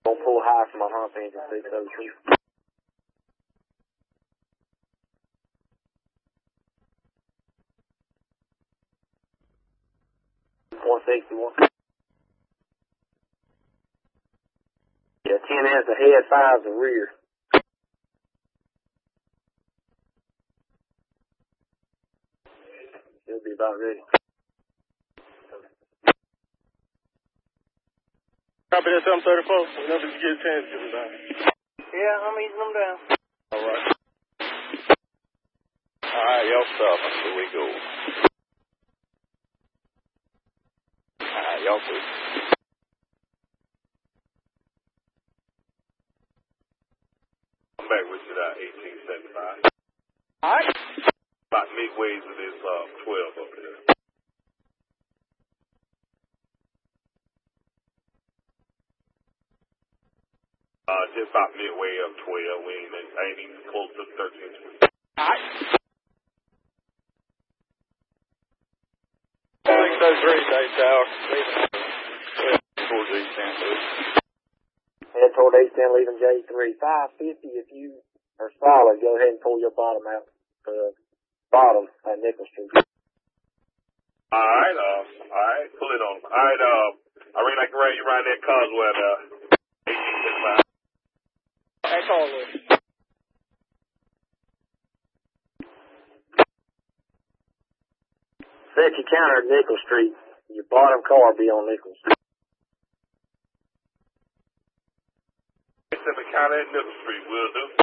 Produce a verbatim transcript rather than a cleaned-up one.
Don't pull high from my hump engine six oh two. one sixty-one. Yeah, ten has the head, five's the rear. It'll be about ready. Copy that seven thirty-four. Whenever you get a chance, get them down. Yeah, I'm easing them down. All right. All right, y'all stop until we go. All right, y'all see. I'm back with you at eighteen seventy-five. All right. About midways with this uh, twelve up here. Uh, just about midway up twelve. We ain't, I ain't even close to thirteen. All right. six oh three, Dave Tower. Towards East San Luis. Head toward East ten, leaving J three. five fifty, if you are solid, go ahead and pull your bottom out to the bottom at Nickel Street. Alright, uh, alright, pull it on. Alright, uh, I reckon I can ride you right there Causeway, uh, eighteen seventy-five. That's all it is. Set your counter at Nickel Street. Your bottom car be on Nichols. Set the counter at Nickel Street, will do.